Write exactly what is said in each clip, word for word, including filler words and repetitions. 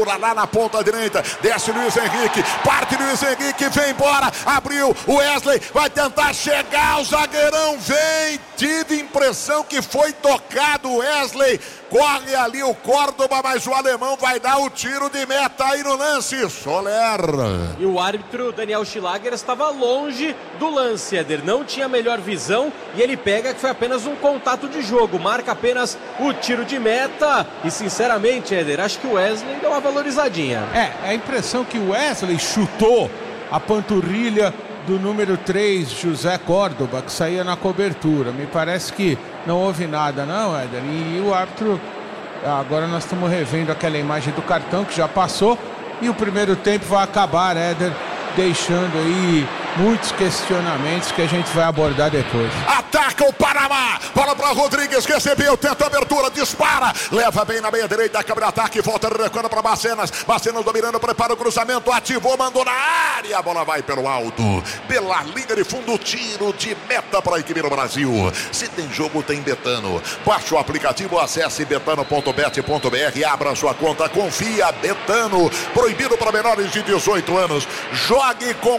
Lá na ponta direita, desce Luiz Henrique, parte Luiz Henrique, vem embora, abriu o Wesley, vai tentar chegar, o zagueirão vem, tive impressão que foi tocado o Wesley, corre ali o Córdoba, mas o alemão vai dar o tiro de meta aí no lance, Soler. E o árbitro Daniel Schlager estava longe do lance, Éder, não tinha melhor visão e ele pega que foi apenas um contato de jogo, marca apenas o tiro de meta e sinceramente, Éder, acho que o Wesley deu uma valorizadinha. É, a impressão que o Wesley chutou a panturrilha do número três, José Córdoba, que saía na cobertura. Me parece que não houve nada, não, Éder. E o árbitro, agora nós estamos revendo aquela imagem do cartão que já passou. E o primeiro tempo vai acabar, Éder, deixando aí muitos questionamentos que a gente vai abordar depois. Ataca o Panamá, bola para Rodrigues, recebeu, tenta a abertura, dispara, leva bem na meia direita, câmera ataque, volta recuando para Bacenas, Bacenas dominando, prepara o cruzamento, ativou, mandou na área, a bola vai pelo alto, pela linha de fundo, tiro de meta para a equipe do Brasil. Se tem jogo, tem Betano. Baixe o aplicativo, acesse betano ponto bet ponto br, abra sua conta, confia, Betano, proibido para menores de dezoito anos, jogue com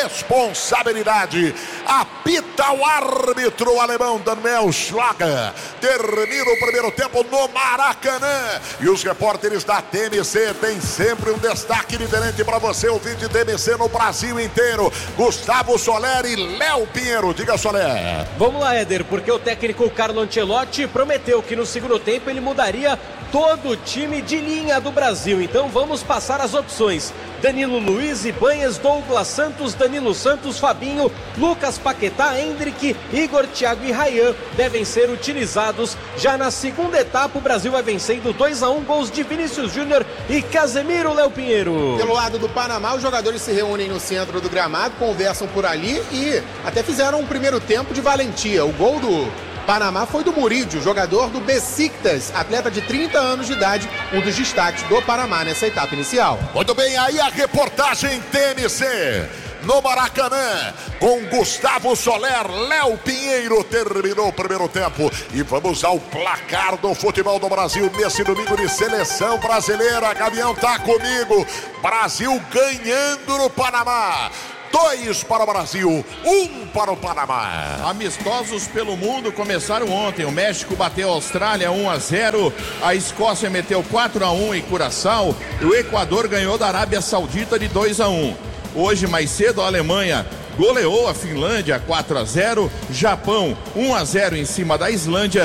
responsabilidade. Apita o árbitro alemão Daniel Schlager. Termina o primeiro tempo no Maracanã. E os repórteres da T M C têm sempre um destaque diferente para você, ouvinte T M C no Brasil inteiro. Gustavo Soler e Léo Pinheiro. Diga, Soler. Vamos lá, Éder, porque o técnico Carlo Ancelotti prometeu que no segundo tempo ele mudaria todo o time de linha do Brasil. Então vamos passar as opções. Danilo Luiz, Ibanhas, Douglas Santos, Danilo Santos, Fabinho, Lucas Paquetá, Hendrick, Igor, Thiago e Ryan devem ser utilizados. Já na segunda etapa o Brasil vai vencendo dois a um, gols de Vinícius Júnior e Casemiro. Léo Pinheiro. Pelo lado do Panamá, os jogadores se reúnem no centro do gramado, conversam por ali e até fizeram um primeiro tempo de valentia. O gol do Panamá foi do Murídio, jogador do Besiktas, atleta de trinta anos de idade, um dos destaques do Panamá nessa etapa inicial. Muito bem, aí a reportagem T M C no Maracanã, com Gustavo Soler, Léo Pinheiro. Terminou o primeiro tempo e vamos ao placar do futebol do Brasil nesse domingo de seleção brasileira. Gavião tá comigo, Brasil ganhando no Panamá. Dois para o Brasil, um para o Panamá. Amistosos pelo mundo começaram ontem. O México bateu a Austrália um a zero. A Escócia meteu quatro a um em Curaçao. E o Equador ganhou da Arábia Saudita de dois a um. Hoje, mais cedo, a Alemanha goleou a Finlândia quatro a zero. Japão um a zero em cima da Islândia.